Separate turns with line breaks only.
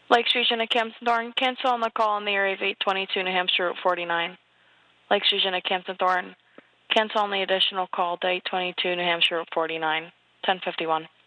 Lake Street at Campton Thorne, cancel on the call in the area of 822 New Hampshire Route 49. Lake Street at Campton Thorne, cancel on the additional call to 822 New Hampshire Route 49, 1051.